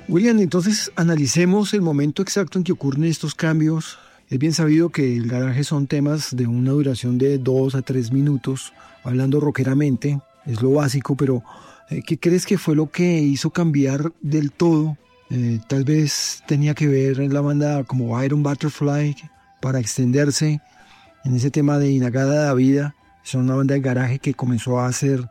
William, entonces analicemos el momento exacto en que ocurren estos cambios. Es bien sabido que el garaje son temas de una duración de 2 a 3 minutos, hablando rockeramente, es lo básico, pero ¿qué crees que fue lo que hizo cambiar del todo? Tal vez tenía que ver la banda como Iron Butterfly para extenderse en ese tema de Inagada da Vida. Son una banda de garaje que comenzó a hacer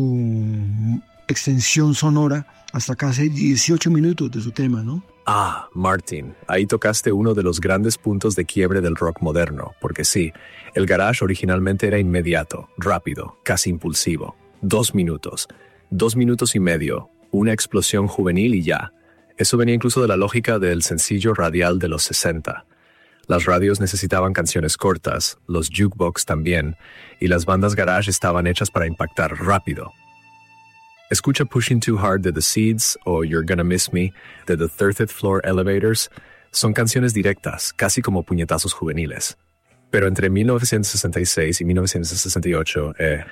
su extensión sonora hasta casi 18 minutos de su tema, ¿no? Ah, Martin, ahí tocaste uno de los grandes puntos de quiebre del rock moderno, porque sí, el garage originalmente era inmediato, rápido, casi impulsivo. 2 minutos, 2 minutos y medio, una explosión juvenil y ya. Eso venía incluso de la lógica del sencillo radial de los 60. Las radios necesitaban canciones cortas, los jukebox también, y las bandas garage estaban hechas para impactar rápido. Escucha Pushing Too Hard de The Seeds o You're Gonna Miss Me de The 30th Floor Elevators. Son canciones directas, casi como puñetazos juveniles. Pero entre 1966 y 1968,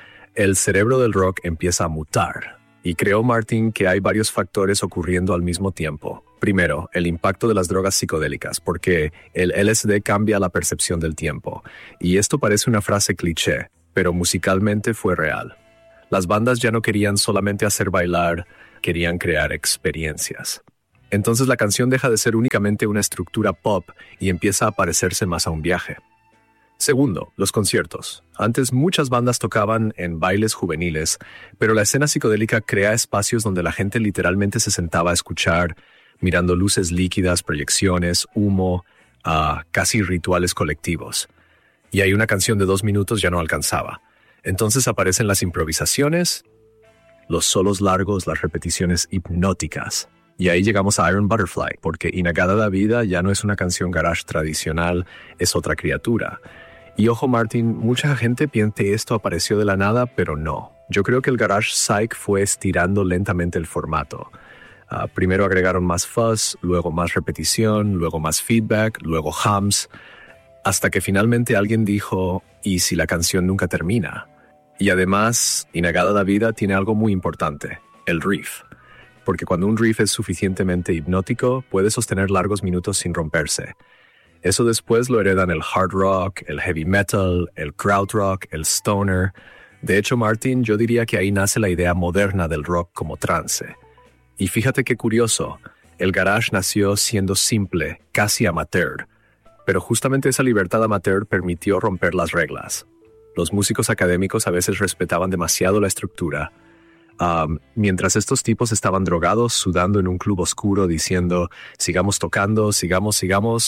el cerebro del rock empieza a mutar. Y creo, Martin, que hay varios factores ocurriendo al mismo tiempo. Primero, el impacto de las drogas psicodélicas, porque el LSD cambia la percepción del tiempo. Y esto parece una frase cliché, pero musicalmente fue real. Las bandas ya no querían solamente hacer bailar, querían crear experiencias. Entonces la canción deja de ser únicamente una estructura pop y empieza a parecerse más a un viaje. Segundo, los conciertos. Antes muchas bandas tocaban en bailes juveniles, pero la escena psicodélica crea espacios donde la gente literalmente se sentaba a escuchar, mirando luces líquidas, proyecciones, humo, casi rituales colectivos. Y ahí una canción de 2 minutos ya no alcanzaba. Entonces aparecen las improvisaciones, los solos largos, las repeticiones hipnóticas. Y ahí llegamos a Iron Butterfly, porque Inagada da Vida ya no es una canción garage tradicional, es otra criatura. Y ojo, Martin, mucha gente piensa que esto apareció de la nada, pero no. Yo creo que el garage psych fue estirando lentamente el formato. Primero agregaron más fuzz, luego más repetición, luego más feedback, luego hums, hasta que finalmente alguien dijo, ¿y si la canción nunca termina? Y además, Inagada da Vida tiene algo muy importante, el riff. Porque cuando un riff es suficientemente hipnótico, puede sostener largos minutos sin romperse. Eso después lo heredan el hard rock, el heavy metal, el krautrock, el stoner. De hecho, Martin, yo diría que ahí nace la idea moderna del rock como trance. Y fíjate qué curioso, el garage nació siendo simple, casi amateur. Pero justamente esa libertad amateur permitió romper las reglas. Los músicos académicos a veces respetaban demasiado la estructura, mientras estos tipos estaban drogados, sudando en un club oscuro, diciendo, sigamos tocando, sigamos,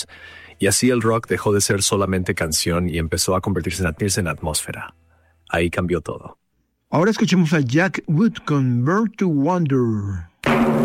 y así el rock dejó de ser solamente canción y empezó a convertirse en atmósfera. Ahí cambió todo. Ahora escuchemos a Jack Wood con Burn to Wonder.